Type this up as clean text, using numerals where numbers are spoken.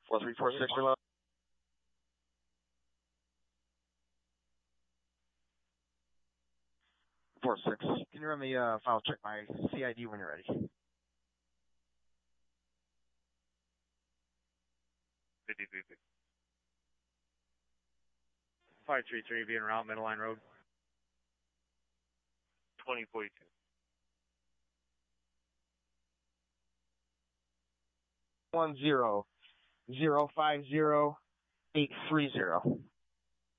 4346 reload. Four six. Can you run me file check my CID when you're ready? 50. 533 being around Middle Line Road. 2042. 10050830.